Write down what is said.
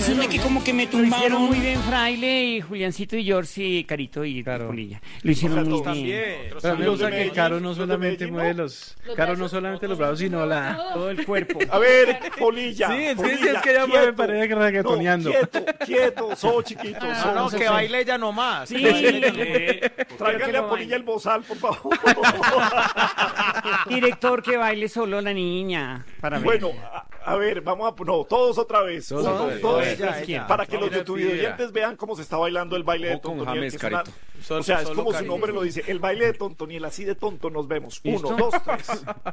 decirme que como que me Lo hicieron tumbaron. muy bien Fraile y Juliancito y George y Carito y Claro. Polilla. Lo hicieron muy bien. También. Pero a mí me Los de gusta que Medellín, Caro no los de solamente Medellín, mueve ¿no? los... Caro no solamente los brazos, sino la... Todo el cuerpo. A ver, Polilla. Sí, es Polilla, que ella mueve quieto. pareja reggaetoneando. No, quieto, so chiquito. No, no, que baile ella nomás. Sí, Que baile ella nomás. Tráigale a Polilla el bozal, por favor. Director, que baile solo la niña. Para ver. Bueno, a ver, vamos a... No, todos otra vez. Todos Todos, otra vez. todos. Ella. Para que No, los de ella tu pide. videoyentes vean cómo se está bailando el baile de Ojo con Tontoniel. James, que es una- Carito. O sea, es Solo como su cariño. nombre lo dice, el baile de Tontoniel, así de tonto nos vemos. ¿Listo? 1, 2, 3.